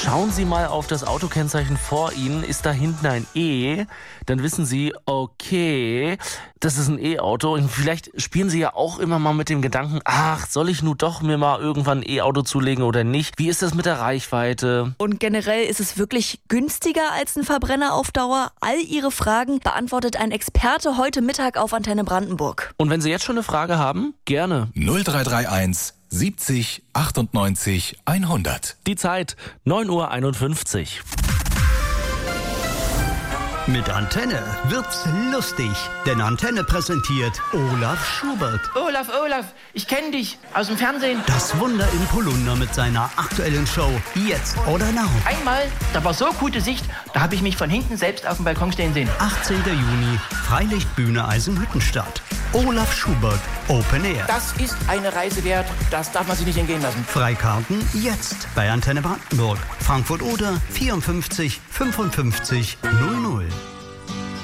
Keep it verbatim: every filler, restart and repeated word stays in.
Schauen Sie mal auf das Autokennzeichen vor Ihnen. Ist da hinten ein E? Dann wissen Sie, okay, das ist ein E-Auto. Und vielleicht spielen Sie ja auch immer mal mit dem Gedanken, ach, soll ich nun doch mir mal irgendwann ein E-Auto zulegen oder nicht? Wie ist das mit der Reichweite? Und generell ist es wirklich günstiger als ein Verbrenner auf Dauer? All Ihre Fragen beantwortet ein Experte heute Mittag auf Antenne Brandenburg. Und wenn Sie jetzt schon eine Frage haben, gerne. null drei drei eins siebzig achtundneunzig hundert. Die Zeit, neun Uhr einundfünfzig. Mit Antenne wird's lustig, denn Antenne präsentiert Olaf Schubert. Olaf, Olaf, ich kenne dich aus dem Fernsehen. Das Wunder im Polunder mit seiner aktuellen Show Jetzt oder Now. Einmal, da war so gute Sicht, da habe ich mich von hinten selbst auf dem Balkon stehen sehen. achtzehnten Juni, Freilichtbühne Eisenhüttenstadt. Olaf Schubert, Open Air. Das ist eine Reise wert, das darf man sich nicht entgehen lassen. Freikarten jetzt bei Antenne Brandenburg. Frankfurt-Oder vierundfünfzig fünfundfünfzig null null.